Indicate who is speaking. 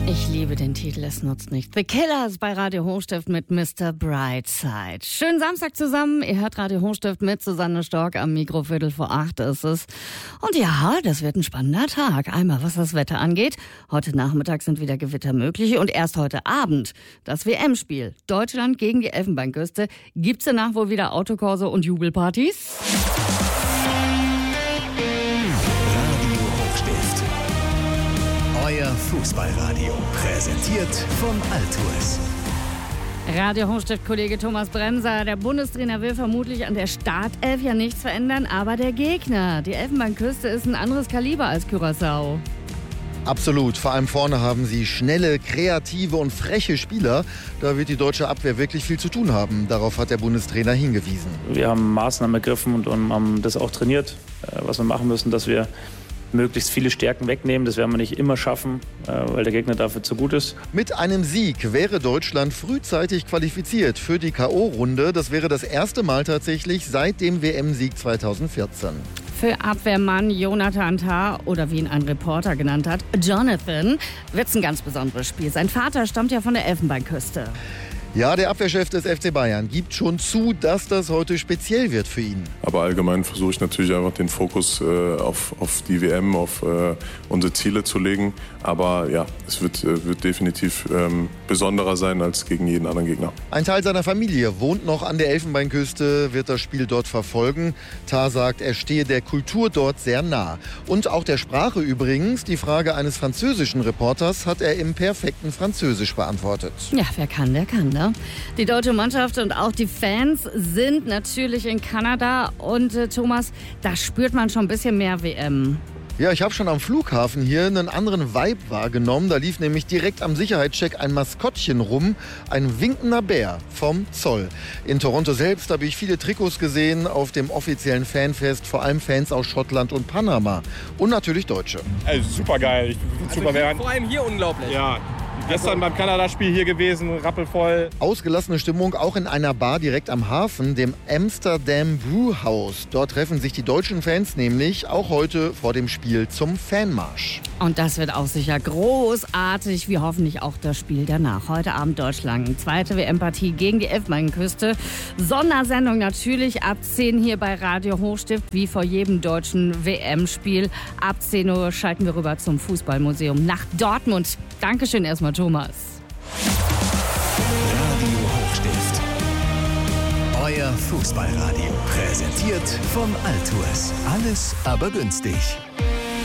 Speaker 1: Ich liebe den Titel, es nutzt nichts. The Killers bei Radio Hochstift mit Mr. Brightside. Schönen Samstag zusammen. Ihr hört Radio Hochstift mit Susanne Stork am Mikro. 7:45 ist es. Und ja, das wird ein spannender Tag. Einmal, was das Wetter angeht. Heute Nachmittag sind wieder Gewitter möglich. Und erst heute Abend das WM-Spiel. Deutschland gegen die Elfenbeinküste. Gibt's danach wohl wieder Autokurse und Jubelpartys?
Speaker 2: Euer Fußballradio, präsentiert von Altours.
Speaker 1: Radio Hochstift-Kollege Thomas Bremser. Der Bundestrainer will vermutlich an der Startelf ja nichts verändern, aber der Gegner, die Elfenbeinküste, ist ein anderes Kaliber als Curaçao.
Speaker 3: Absolut. Vor allem vorne haben sie schnelle, kreative und freche Spieler. Da wird die deutsche Abwehr wirklich viel zu tun haben. Darauf hat der Bundestrainer hingewiesen.
Speaker 4: Wir haben Maßnahmen ergriffen und haben das auch trainiert, was wir machen müssen, dass wir möglichst viele Stärken wegnehmen. Das werden wir nicht immer schaffen, weil der Gegner dafür zu gut ist.
Speaker 3: Mit einem Sieg wäre Deutschland frühzeitig qualifiziert für die K.O.-Runde. Das wäre das erste Mal tatsächlich seit dem WM-Sieg 2014.
Speaker 1: Für Abwehrmann Jonathan Tah, oder wie ihn ein Reporter genannt hat, Jonathan, wird's ein ganz besonderes Spiel. Sein Vater stammt ja von der Elfenbeinküste.
Speaker 3: Ja, der Abwehrchef des FC Bayern gibt schon zu, dass das heute speziell wird für ihn.
Speaker 5: Aber allgemein versuche ich natürlich einfach den Fokus auf die WM, auf unsere Ziele zu legen. Aber ja, es wird definitiv besonderer sein als gegen jeden anderen Gegner.
Speaker 3: Ein Teil seiner Familie wohnt noch an der Elfenbeinküste, wird das Spiel dort verfolgen. Tah sagt, er stehe der Kultur dort sehr nah. Und auch der Sprache übrigens. Die Frage eines französischen Reporters hat er im perfekten Französisch beantwortet.
Speaker 1: Ja, wer kann, der kann, ne? Die deutsche Mannschaft und auch die Fans sind natürlich in Kanada. Und Thomas, da spürt man schon ein bisschen mehr WM.
Speaker 3: Ja, ich habe schon am Flughafen hier einen anderen Vibe wahrgenommen. Da lief nämlich direkt am Sicherheitscheck ein Maskottchen rum, ein winkender Bär vom Zoll. In Toronto selbst habe ich viele Trikots gesehen auf dem offiziellen Fanfest, vor allem Fans aus Schottland und Panama und natürlich Deutsche.
Speaker 6: Also super geil, super
Speaker 7: hier, vor allem hier unglaublich.
Speaker 6: Ja. Gestern beim Kanada-Spiel hier gewesen, rappelvoll.
Speaker 3: Ausgelassene Stimmung auch in einer Bar direkt am Hafen, dem Amsterdam Brewhouse. Dort treffen sich die deutschen Fans nämlich auch heute vor dem Spiel zum Fanmarsch.
Speaker 1: Und das wird auch sicher großartig, wie hoffentlich auch das Spiel danach. Heute Abend Deutschland, zweite WM-Partie gegen die Elfenbeinküste. Sondersendung natürlich ab 10 hier bei Radio Hochstift, wie vor jedem deutschen WM-Spiel. Ab 10 Uhr schalten wir rüber zum Fußballmuseum nach Dortmund. Dankeschön erstmal, Thomas.
Speaker 2: Radio Hochstift. Euer Fußballradio. Präsentiert von Altours. Alles aber günstig.